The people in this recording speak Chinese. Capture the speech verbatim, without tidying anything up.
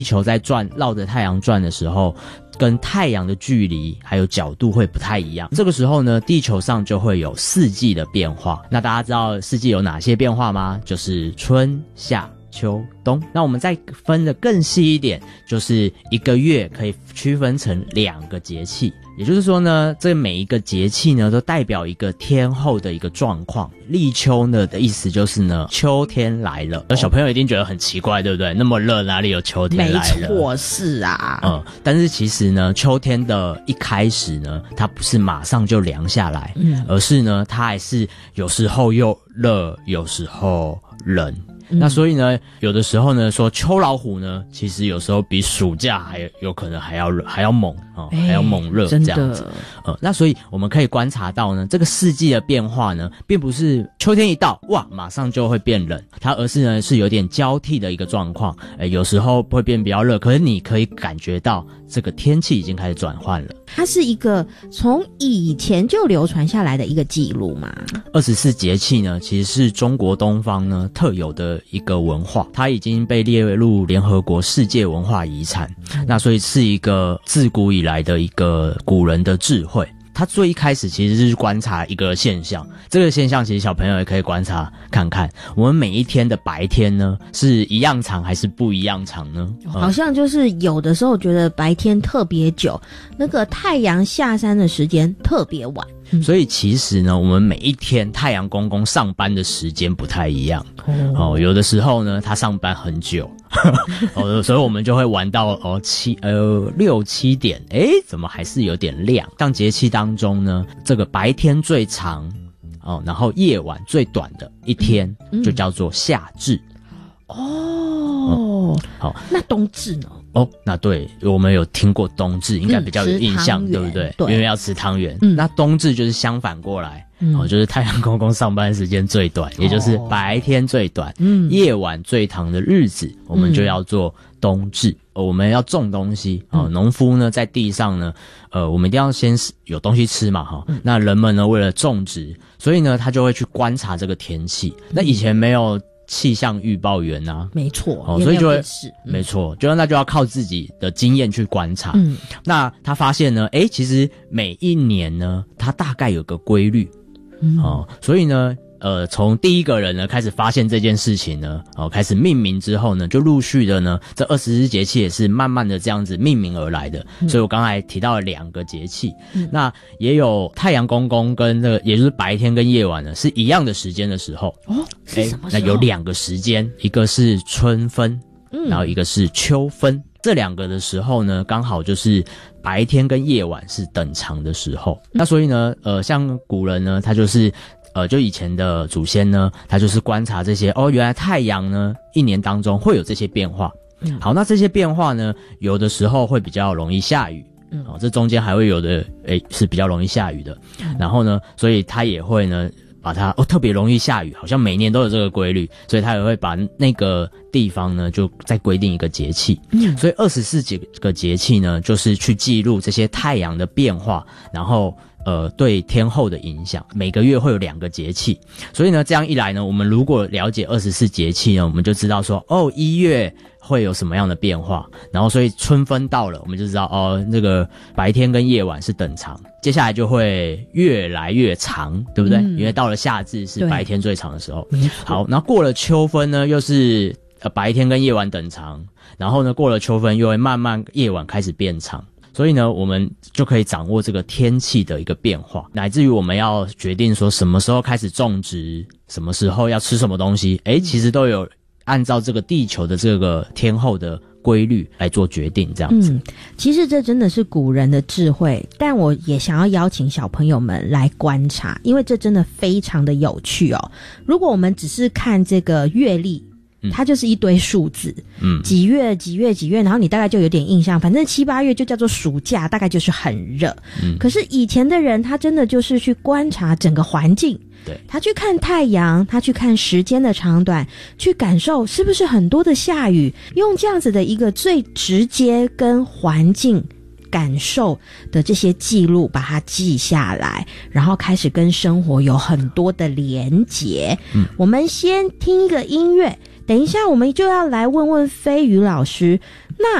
地球在转绕着太阳转的时候，跟太阳的距离还有角度会不太一样。这个时候呢，地球上就会有四季的变化。那大家知道四季有哪些变化吗？就是春夏秋冬。那我们再分得更细一点，就是一个月可以区分成两个节气。也就是说呢，这每一个节气呢都代表一个天候的一个状况。立秋呢的意思就是呢，秋天来了。小朋友一定觉得很奇怪，对不对？那么热，哪里有秋天来了？ 没错，是啊。 嗯，但是其实呢，秋天的一开始呢，它不是马上就凉下来，嗯，而是呢，它还是有时候又热，有时候冷。那所以呢，有的时候呢，说秋老虎呢，其实有时候比暑假还有可能还要还要猛啊、哦欸，还要猛热这样子。呃，那所以我们可以观察到呢，这个四季的变化呢，并不是秋天一到哇，马上就会变冷，它而是呢是有点交替的一个状况。呃，有时候会变比较热，可是你可以感觉到这个天气已经开始转换了。 它是一个从以前就流传下来的一个记录嘛。 二十四节气呢，其实是中国东方呢特有的一个文化，它已经被列入联合国世界文化遗产。嗯、那所以是一个自古以来的一个古人的智慧。他最一开始其实是观察一个现象，这个现象其实小朋友也可以观察看看，我们每一天的白天呢是一样长还是不一样长呢？ 好像就是有的时候觉得白天特别久，那个太阳下山的时间特别晚。 所以其实呢，我们每一天太阳公公上班的时间不太一样。哦，有的时候呢，他上班很久，哦，所以我们就会玩到哦七呃六七点，诶，怎么还是有点亮？像节气当中呢，这个白天最长哦，然后夜晚最短的一天，就叫做夏至。 嗯、哦、嗯， 好， 那冬至呢？ 哦，那对，我们有听过冬至，应该比较有印象， 嗯、 对不对？ 对， 因为要吃汤圆。 嗯， 那冬至就是相反过来， 嗯、 哦，就是太阳公公上班时间最短，也就是白天最短， 嗯， 夜晚最长的日子，我们就要做冬至。哦，我们要种东西哦，农夫呢在地上呢，呃，我们一定要先有东西吃嘛，哈、哦。嗯、那人们呢为了种植，所以呢他就会去观察这个天气。嗯、那以前没有气象预报员啊， 没错， 哦，所以就会， 嗯、 没错，就那就要靠自己的经验去观察。嗯，那他发现呢，诶，其实每一年呢，它大概有个规律，嗯、哦，所以呢，呃，从第一个人呢开始发现这件事情呢，哦，开始命名之后呢，就陆续的呢，这二十四节气也是慢慢的这样子命名而来的。嗯、所以我刚才提到了两个节气，嗯、那也有太阳公公跟那个，也就是白天跟夜晚呢是一样的时间的时候。 哦，是什么时候？ 那有两个时间，一个是春分，嗯，然后一个是秋分。这两个的时候呢，刚好就是白天跟夜晚是等长的时候。嗯、那所以呢，呃，像古人呢，他就是。呃，就以前的祖先呢，他就是观察这些哦，原来太阳呢一年当中会有这些变化。嗯，好，那这些变化呢，有的时候会比较容易下雨。嗯，哦，这中间还会有的，诶，是比较容易下雨的。嗯、然后呢，所以他也会呢，把它哦特别容易下雨，好像每年都有这个规律，所以他也会把那个地方呢，就再规定一个节气。嗯，所以二十四个节气呢，就是去记录这些太阳的变化，然后。呃，对天候的影响，每个月会有两个节气，所以呢，这样一来呢，我们如果了解二十四节气呢，我们就知道说，哦，一月会有什么样的变化，然后所以春分到了，我们就知道哦，那个白天跟夜晚是等长，接下来就会越来越长，对不对？嗯、因为到了夏至是白天最长的时候。好，然后过了秋分呢，又是呃白天跟夜晚等长，然后呢，过了秋分又会慢慢夜晚开始变长。所以呢，我们就可以掌握这个天气的一个变化，乃至于我们要决定说什么时候开始种植，什么时候要吃什么东西，诶，其实都有按照这个地球的这个天候的规律来做决定，这样子。 嗯，其实这真的是古人的智慧，但我也想要邀请小朋友们来观察，因为这真的非常的有趣哦。如果我们只是看这个月历，它就是一堆数字，嗯，几月几月几月，然后你大概就有点印象，反正七八月就叫做暑假，大概就是很热。嗯，可是以前的人他真的就是去观察整个环境， 对， 他去看太阳，他去看时间的长短，去感受是不是很多的下雨，用这样子的一个最直接跟环境感受的这些记录把它记下来，然后开始跟生活有很多的连结。嗯，我们先听一个音乐， 等一下我们就要来问问飞鱼老师，那